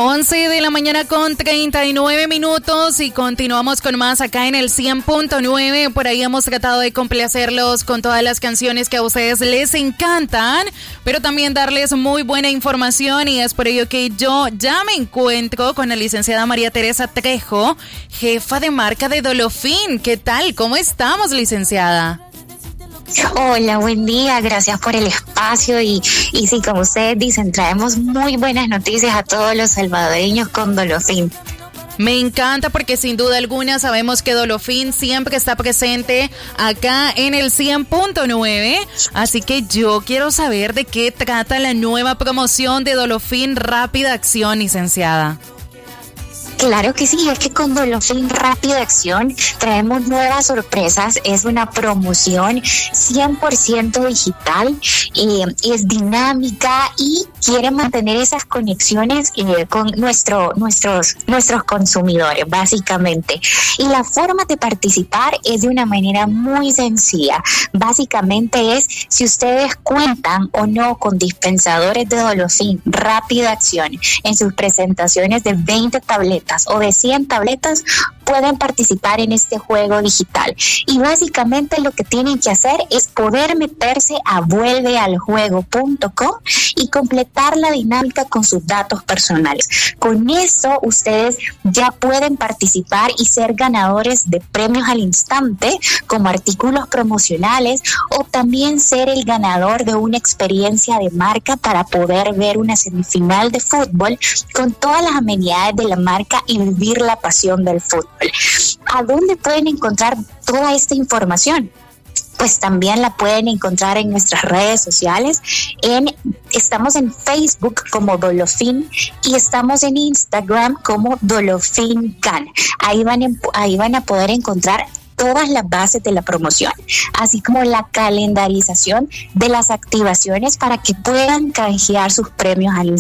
11 de la mañana con 39 minutos y continuamos con más acá en el 100.9. Por ahí hemos tratado de complacerlos con todas las canciones que a ustedes les encantan, pero también darles muy buena información, y es por ello que yo ya me encuentro con la licenciada María Teresa Trejo, jefa de marca de Dolofin. ¿Qué tal? ¿Cómo estamos, licenciada? Hola, buen día, gracias por el espacio y sí, como ustedes dicen, traemos muy buenas noticias a todos los salvadoreños con Dolofin. Me encanta porque sin duda alguna sabemos que Dolofin siempre está presente acá en el 100.9, así que yo quiero saber de qué trata la nueva promoción de Dolofin Rápida Acción, licenciada. Claro que sí, es que con Dolofin Rápida Acción traemos nuevas sorpresas. Es una promoción 100% digital, es dinámica y quiere mantener esas conexiones con nuestros consumidores, básicamente. Y la forma de participar es de una manera muy sencilla. Básicamente es si ustedes cuentan o no con dispensadores de Dolofin Rápida Acción en sus presentaciones de 20 tabletas o de 100 tabletas, pueden participar en este juego digital. Y básicamente lo que tienen que hacer es poder meterse a vuelvealjuego.com y completar la dinámica con sus datos personales. Con eso ustedes ya pueden participar y ser ganadores de premios al instante, como artículos promocionales, o también ser el ganador de una experiencia de marca para poder ver una semifinal de fútbol con todas las amenidades de la marca y vivir la pasión del fútbol. ¿A dónde pueden encontrar toda esta información? Pues también la pueden encontrar en nuestras redes sociales. Estamos en Facebook como Dolofin y estamos en Instagram como DolofinCan. Ahí van a poder encontrar todas las bases de la promoción, así como la calendarización de las activaciones para que puedan canjear sus premios al